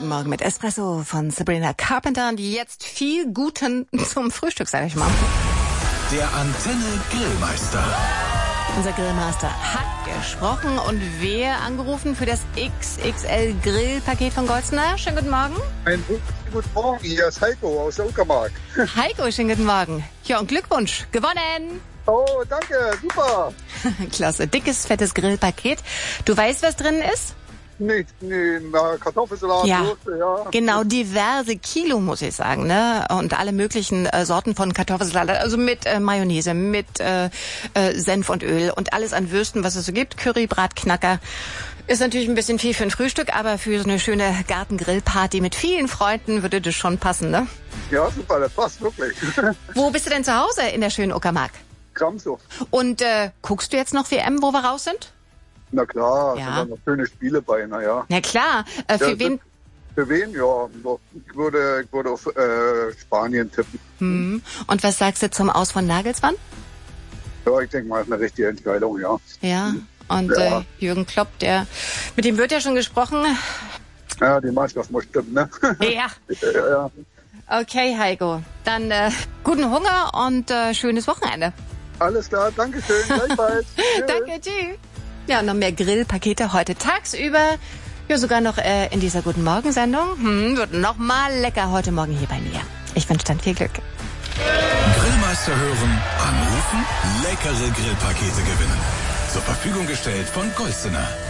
Morgen mit Espresso von Sabrina Carpenter und jetzt viel Guten zum Frühstück, sag ich mal. Der Antenne Grillmeister. Unser Grillmaster hat gesprochen und wer angerufen für das XXL Grillpaket von Golstener? Schönen guten Morgen. Einen guten Morgen, hier ist Heiko aus der Uckermark. Heiko, schönen guten Morgen. Ja, und Glückwunsch, gewonnen. Oh, danke, super. Klasse, dickes, fettes Grillpaket. Du weißt, was drin ist? Nee, Kartoffelsalat, Ja, Soße, ja. genau, diverse Kilo, muss ich sagen, ne? Und alle möglichen Sorten von Kartoffelsalat, also mit Mayonnaise, mit Senf und Öl und alles an Würsten, was es so gibt. Curry, Bratknacker. Ist natürlich ein bisschen viel für ein Frühstück, aber für so eine schöne Gartengrillparty mit vielen Freunden würde das schon passen, ne? Ja, super, das passt wirklich. Wo bist du denn zu Hause in der schönen Uckermark? Kramshof. Und guckst du jetzt noch WM, wo wir raus sind? Na klar, Ja. sind da noch schöne Spiele bei, naja. Na klar, für wen? Für wen? Ja, ich würde auf Spanien tippen. Und was sagst du zum Aus von Nagelsmann? Ja, ich denke mal, das ist eine richtige Entscheidung, ja. Ja, und Ja. Jürgen Klopp, mit dem wird ja schon gesprochen. Ja, die Mannschaft muss stimmen, ne? Ja. Ja. Okay, Heiko. Dann guten Hunger und schönes Wochenende. Alles klar, danke schön, gleichfalls. Tschüss. Danke, tschüss. Ja, noch mehr Grillpakete heute tagsüber. Ja, sogar noch in dieser Guten Morgen-Sendung. Wird noch mal lecker heute Morgen hier bei mir. Ich wünsche dann viel Glück. Grillmeister hören, anrufen, leckere Grillpakete gewinnen. Zur Verfügung gestellt von Golstener.